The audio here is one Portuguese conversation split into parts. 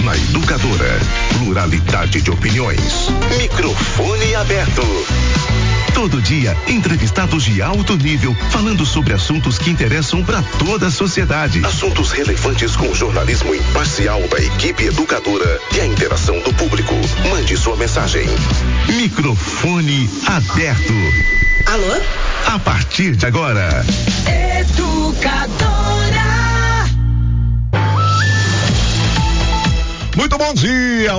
na Educadora. Pluralidade de opiniões. Microfone aberto. Todo dia, entrevistados de alto nível, falando sobre assuntos que interessam para toda a sociedade. Assuntos relevantes com o jornalismo imparcial da equipe educadora e a interação do público. Mande sua mensagem. Microfone aberto. Alô? A partir de agora. Educadora. Muito bom dia,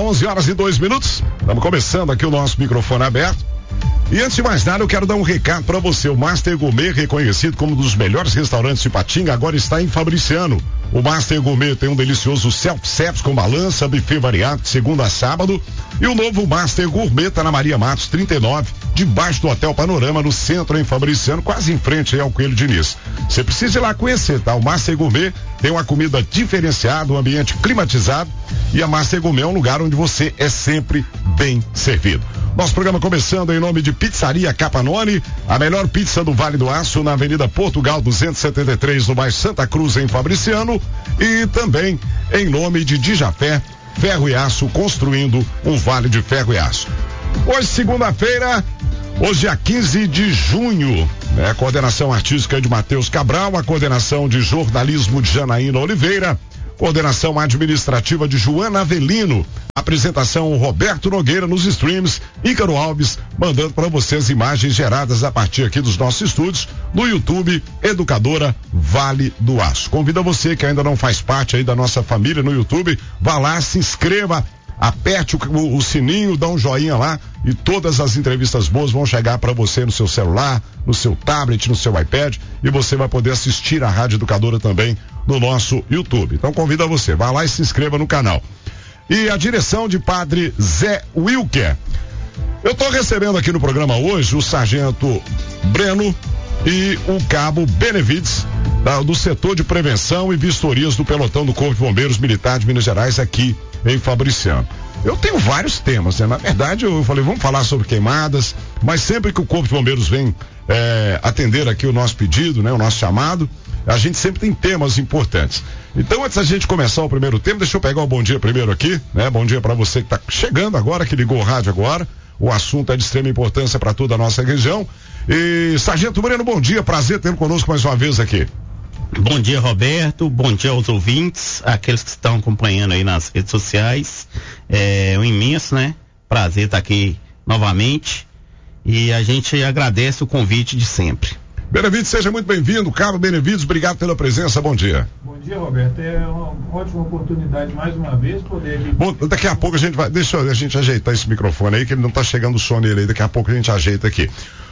11h02. Estamos começando aqui o nosso microfone aberto. E antes de mais nada, eu quero dar um recado para você. O Master Gourmet, reconhecido como um dos melhores restaurantes de Patinga, agora está em Fabriciano. O Master Gourmet tem um delicioso self-service com balança, buffet variado de segunda a sábado. E o novo Master Gourmet está na Maria Matos 39, debaixo do Hotel Panorama, no centro, em Fabriciano, quase em frente ao Coelho Diniz. Você precisa ir lá conhecer, tá? O Master Gourmet tem uma comida diferenciada, um ambiente climatizado, e a Master Gourmet é um lugar onde você é sempre bem servido. Nosso programa começando em nome de Pizzaria Capanone, a melhor pizza do Vale do Aço, na Avenida Portugal 273, no bairro Santa Cruz, em Fabriciano, e também em nome de Dijafé, Ferro e Aço, construindo um vale de ferro e aço. Hoje, segunda-feira, hoje é 15 de junho, né? A coordenação artística de Matheus Cabral, a coordenação de jornalismo de Janaína Oliveira, coordenação administrativa de Joana Avelino, apresentação Roberto Nogueira nos streams, Ícaro Alves mandando para vocês imagens geradas a partir aqui dos nossos estúdios no YouTube Educadora Vale do Aço. Convido você que ainda não faz parte aí da nossa família no YouTube, vá lá, se inscreva, aperte o sininho, dá um joinha lá e todas as entrevistas boas vão chegar para você no seu celular, no seu tablet, no seu iPad, e você vai poder assistir a Rádio Educadora também no nosso YouTube. Então convido a você, vá lá e se inscreva no canal. E a direção de Padre Zé Wilker. Eu estou recebendo aqui no programa hoje o Sargento Breno e o Cabo Benevides, do setor de prevenção e vistorias do pelotão do Corpo de Bombeiros Militar de Minas Gerais aqui em Fabriciano. Eu tenho vários temas, né? Na verdade eu falei, vamos falar sobre queimadas, mas sempre que o Corpo de Bombeiros vem atender aqui o nosso pedido, né? O nosso chamado, a gente sempre tem temas importantes. Então, antes da gente começar o primeiro tema, deixa eu pegar o bom dia primeiro aqui, né? Bom dia para você que tá chegando agora, que ligou o rádio agora. O assunto é de extrema importância para toda a nossa região. E, Sargento Breno, bom dia, prazer tê-lo conosco mais uma vez aqui. Bom dia, Roberto, bom dia aos ouvintes, aqueles que estão acompanhando aí nas redes sociais. É um imenso, né? Prazer estar aqui novamente e a gente agradece o convite de sempre. Benevides, seja muito bem-vindo. Cabo Benevides, obrigado pela presença, bom dia. Bom dia, Roberto, é uma ótima oportunidade mais uma vez poder aqui. Bom, daqui a pouco a gente vai, deixa a gente ajeitar esse microfone aí, que ele não tá chegando o som nele aí, daqui a pouco a gente ajeita aqui.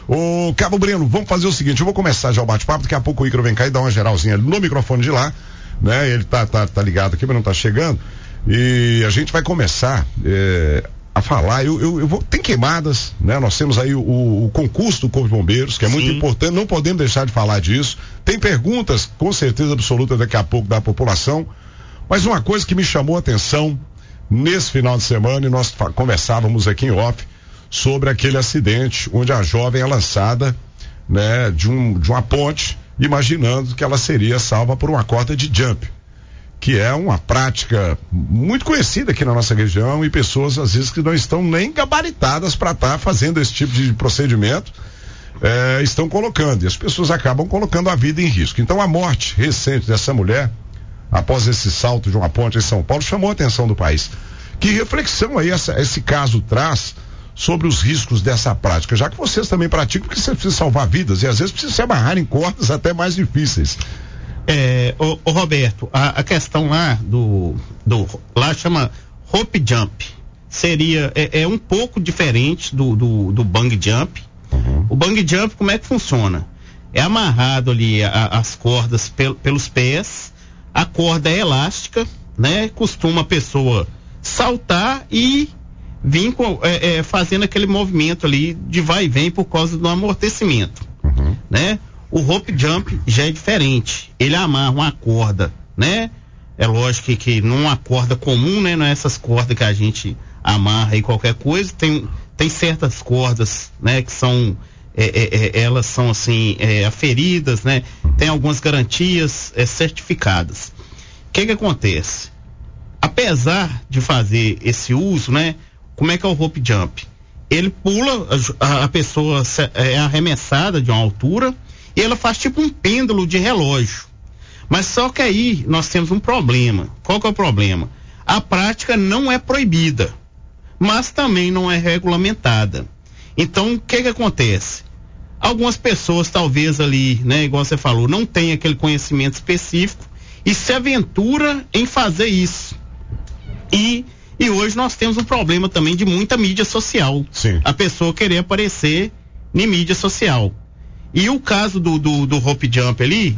Ô, Cabo Breno, vamos fazer o seguinte, eu vou começar já o bate-papo, daqui a pouco o Ícaro vem cá e dá uma geralzinha no microfone de lá, né? Ele tá ligado aqui, mas não tá chegando, e a gente vai começar a falar, tem queimadas, né? Nós temos aí o concurso do Corpo de Bombeiros, que é muito importante, não podemos deixar de falar disso. Tem perguntas, com certeza absoluta, daqui a pouco da população, mas uma coisa que me chamou a atenção nesse final de semana, e nós conversávamos aqui em off, sobre aquele acidente onde a jovem é lançada, né, de uma ponte, imaginando que ela seria salva por uma corda de jump, que é uma prática muito conhecida aqui na nossa região, e pessoas às vezes que não estão nem gabaritadas para estar fazendo esse tipo de procedimento, estão colocando, e as pessoas acabam colocando a vida em risco. Então a morte recente dessa mulher, após esse salto de uma ponte em São Paulo, chamou a atenção do país. Que reflexão aí esse caso traz sobre os riscos dessa prática, já que vocês também praticam, porque você precisa salvar vidas e às vezes precisa se amarrar em cordas até mais difíceis. O Roberto, a questão lá lá chama rope jump, seria, um pouco diferente do bang jump. Uhum. O bang jump, como é que funciona? É amarrado ali as cordas pelos pés, a corda é elástica, né? Costuma a pessoa saltar e vir fazendo aquele movimento ali de vai e vem por causa do amortecimento, né? O rope jump já é diferente, ele amarra uma corda, né? É lógico que numa corda comum, né? Não é essas cordas que a gente amarra e qualquer coisa, tem certas cordas, né? Que são, elas são assim, aferidas, né? Tem algumas garantias certificadas. O que acontece? apesar de fazer esse uso, né? Como é que é o rope jump? Ele pula, a pessoa é arremessada de uma altura e ela faz tipo um pêndulo de relógio. Mas só que aí nós temos um problema. Qual que é o problema? A prática não é proibida, mas também não é regulamentada. Então, o que acontece? Algumas pessoas talvez ali, né, igual você falou, não tem aquele conhecimento específico e se aventura em fazer isso. E hoje nós temos um problema também de muita mídia social. Sim. A pessoa querer aparecer em mídia social. E o caso do rope jump ali,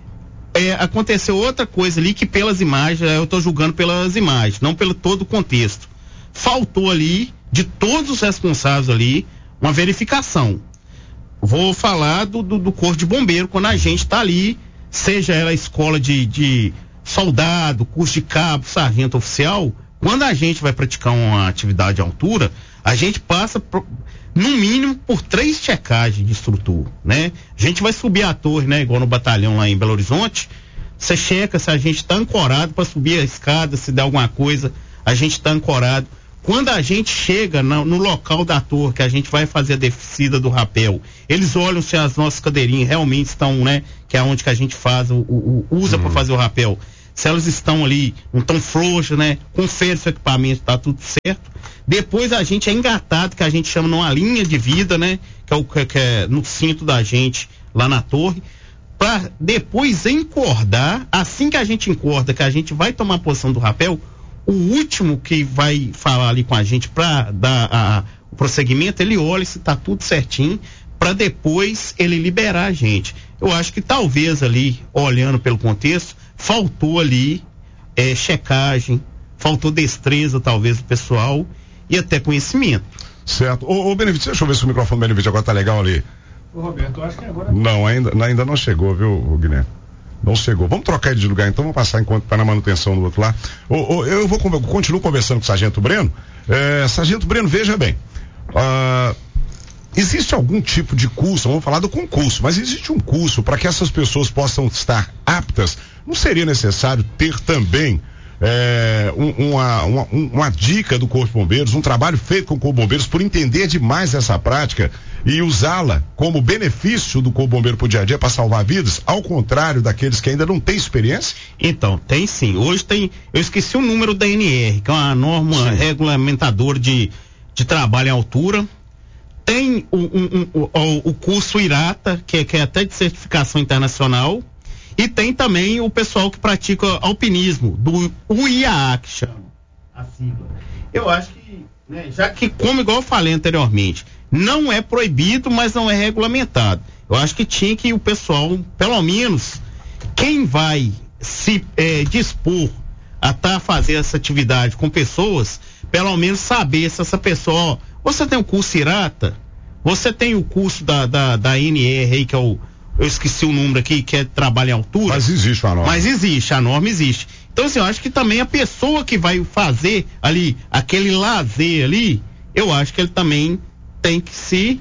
aconteceu outra coisa ali que pelas imagens, eu estou julgando pelas imagens, não pelo todo o contexto. Faltou ali, de todos os responsáveis ali, uma verificação. Vou falar do corpo de bombeiro, quando a gente está ali, seja ela escola de soldado, curso de cabo, sargento oficial, quando a gente vai praticar uma atividade de altura, a gente passa no mínimo por 3 checagens de instrutor, né? A gente vai subir a torre, né? Igual no batalhão lá em Belo Horizonte, você checa se a gente está ancorado para subir a escada, se der alguma coisa, a gente está ancorado. Quando a gente chega no local da torre, que a gente vai fazer a descida do rapel, eles olham se as nossas cadeirinhas realmente estão, né? Que é onde que a gente faz, usa para fazer o rapel. Se elas estão ali, não estão frouxas, né? Confere se o equipamento está tudo certo. Depois a gente é engatado, que a gente chama numa linha de vida, né? Que é no cinto da gente, lá na torre. Para depois encordar, assim que a gente encorda, que a gente vai tomar a posição do rapel, o último que vai falar ali com a gente para dar o prosseguimento, ele olha se está tudo certinho, para depois ele liberar a gente. Eu acho que talvez ali, olhando pelo contexto, faltou ali checagem, faltou destreza talvez do pessoal e até conhecimento. Certo. Ô Benevides, deixa eu ver se o microfone do Benevides agora tá legal ali. Ô Roberto, eu acho que agora... Não, ainda não chegou, viu, Guilherme? Não chegou. Vamos trocar ele de lugar então, vamos passar enquanto tá na manutenção do outro lá. Eu continuo conversando com o Sargento Breno. Sargento Breno, veja bem. Existe algum tipo de curso, vamos falar do concurso, mas existe um curso para que essas pessoas possam estar aptas? Não seria necessário ter também uma dica do Corpo de Bombeiros, um trabalho feito com o Corpo de Bombeiros por entender demais essa prática e usá-la como benefício do Corpo de Bombeiro para o dia a dia, para salvar vidas, ao contrário daqueles que ainda não têm experiência? Então, tem sim. Hoje tem, eu esqueci o número da ANR, que é uma norma regulamentadora de trabalho em altura. Tem o curso IRATA, que é até de certificação internacional. E tem também o pessoal que pratica alpinismo, do UIAA, que chama a sigla. Eu acho que, né, já que, como igual eu falei anteriormente, não é proibido, mas não é regulamentado. Eu acho que tinha que o pessoal, pelo menos, quem vai se dispor a fazer essa atividade com pessoas, pelo menos saber se essa pessoa, você tem o curso IRATA, você tem o curso da ANR aí, que é eu esqueci o número aqui, que é trabalho em altura. Mas existe a norma. Mas existe, a norma existe. Então, assim, eu acho que também a pessoa que vai fazer ali, aquele lazer ali, eu acho que ele também tem que se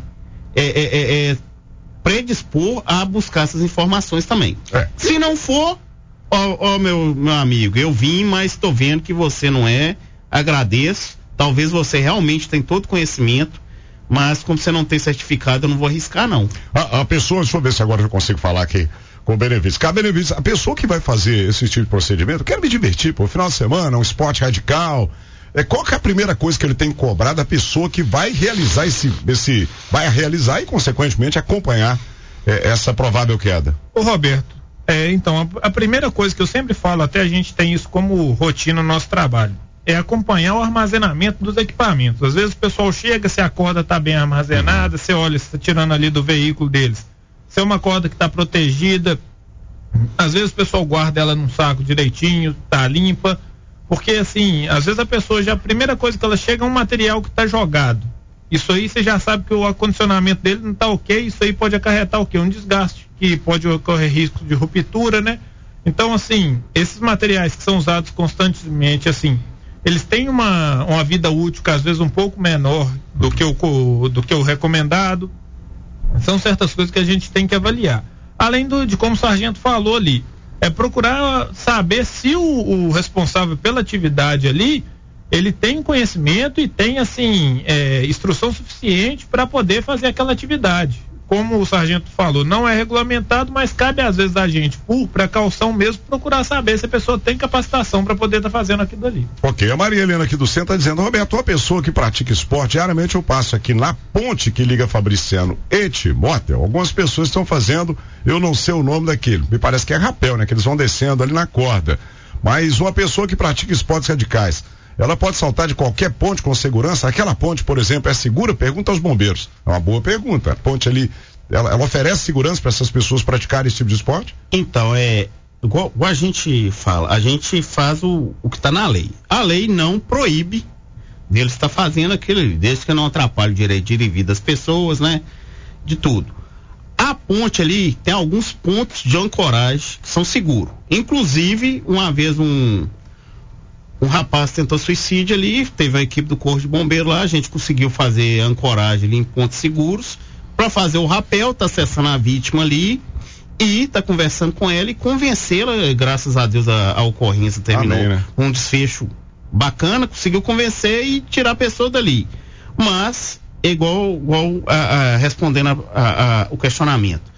predispor a buscar essas informações também. Se não for, meu amigo, eu vim, mas estou vendo que você não agradeço. Talvez você realmente tenha todo conhecimento, mas como você não tem certificado, eu não vou arriscar, não. A pessoa, deixa eu ver se agora eu consigo falar aqui com o Benevides. Benevides, a pessoa que vai fazer esse tipo de procedimento, quero me divertir, pô, final de semana, um esporte radical. Qual que é a primeira coisa que ele tem que cobrar da pessoa que vai realizar vai realizar e, consequentemente, acompanhar essa provável queda? Ô Roberto, então, a primeira coisa que eu sempre falo, até a gente tem isso como rotina no nosso trabalho, é acompanhar o armazenamento dos equipamentos. Às vezes o pessoal chega, se a corda está bem armazenada, você olha, você está tirando ali do veículo deles. Se é uma corda que está protegida, às vezes o pessoal guarda ela num saco direitinho, tá limpa, porque assim, às vezes a pessoa a primeira coisa que ela chega é um material que está jogado. Isso aí você já sabe que o acondicionamento dele não está ok, isso aí pode acarretar o quê? Um desgaste, que pode ocorrer risco de ruptura, né? Então, assim, esses materiais que são usados constantemente, assim, eles têm uma vida útil que às vezes um pouco menor do que o recomendado. São certas coisas que a gente tem que avaliar. Além de como o sargento falou ali, é procurar saber se o responsável pela atividade ali, ele tem conhecimento e tem, assim, instrução suficiente para poder fazer aquela atividade. Como o sargento falou, não é regulamentado, mas cabe às vezes a gente, por precaução mesmo, procurar saber se a pessoa tem capacitação para poder estar fazendo aquilo ali. Ok, a Maria Helena aqui do centro está dizendo: Roberto, uma pessoa que pratica esporte, diariamente eu passo aqui na ponte que liga Fabriciano e Timóteo, algumas pessoas estão fazendo, eu não sei o nome daquilo, me parece que é rapel, né, que eles vão descendo ali na corda, mas uma pessoa que pratica esportes radicais, ela pode saltar de qualquer ponte com segurança? Aquela ponte, por exemplo, é segura? Pergunta aos bombeiros. É uma boa pergunta. A ponte ali, ela oferece segurança para essas pessoas praticarem esse tipo de esporte? Então, igual a gente fala, a gente faz o que está na lei. A lei não proíbe dele estar fazendo aquilo ali, desde que não atrapalhe o direito de ir e vir das pessoas, né? De tudo. A ponte ali tem alguns pontos de ancoragem que são seguros. Inclusive, uma vez um rapaz tentou suicídio ali, teve a equipe do Corpo de Bombeiro lá, a gente conseguiu fazer a ancoragem ali em pontos seguros para fazer o rapel, tá acessando a vítima ali e tá conversando com ela e convencê-la, graças a Deus a ocorrência terminou. Amém, né? Um desfecho bacana, conseguiu convencer e tirar a pessoa dali. Mas, igual respondendo o questionamento,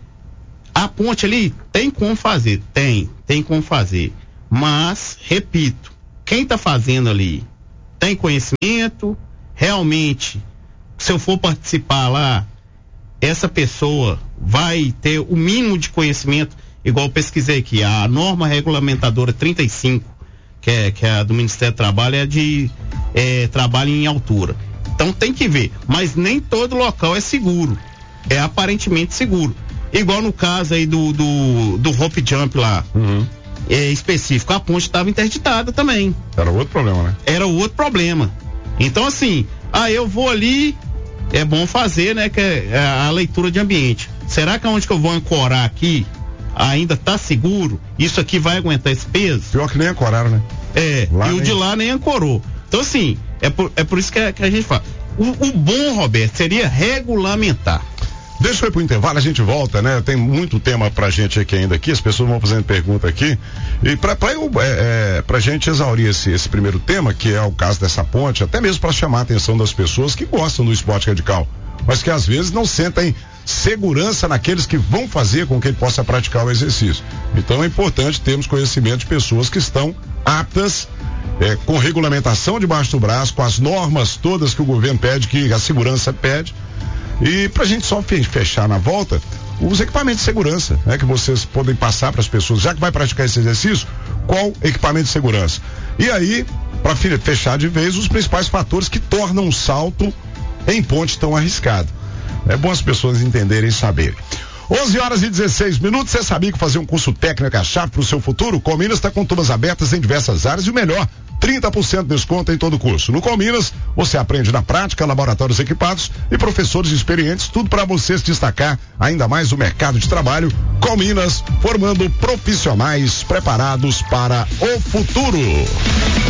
a ponte ali tem como fazer, tem como fazer, mas, repito, quem está fazendo ali tem conhecimento, realmente, se eu for participar lá, essa pessoa vai ter o mínimo de conhecimento, igual eu pesquisei aqui, a norma regulamentadora 35, que é a do Ministério do Trabalho, é de trabalho em altura. Então tem que ver, mas nem todo local é seguro, é aparentemente seguro. Igual no caso aí do rope jump lá. Uhum. Específico, a ponte estava interditada também. Era outro problema, né? Era outro problema. Então, assim, eu vou ali, é bom fazer, né, que é a leitura de ambiente. Será que aonde que eu vou ancorar aqui ainda tá seguro? Isso aqui vai aguentar esse peso? Pior que nem ancoraram, né? Lá o de lá nem ancorou. Então, assim, é por isso que a gente fala. O bom, Roberto, seria regulamentar. Deixa eu ir pro intervalo, a gente volta, né? Tem muito tema pra gente aqui ainda aqui, as pessoas vão fazendo pergunta aqui. E pra gente exaurir esse primeiro tema, que é o caso dessa ponte, até mesmo para chamar a atenção das pessoas que gostam do esporte radical, mas que às vezes não sentem segurança naqueles que vão fazer com que ele possa praticar o exercício. Então é importante termos conhecimento de pessoas que estão aptas, com regulamentação debaixo do braço, com as normas todas que o governo pede, que a segurança pede. E pra gente só fechar na volta, os equipamentos de segurança, né, que vocês podem passar para as pessoas, já que vai praticar esse exercício, qual equipamento de segurança? E aí, para fechar de vez, os principais fatores que tornam um salto em ponte tão arriscado. É bom as pessoas entenderem e saberem. 11h16, você sabia que fazer um curso técnico é a chave para o seu futuro? Cominas está com turmas abertas em diversas áreas e o melhor, 30% de desconto em todo o curso. No Cominas, você aprende na prática, laboratórios equipados e professores experientes, tudo para você se destacar ainda mais no mercado de trabalho. Cominas, formando profissionais preparados para o futuro.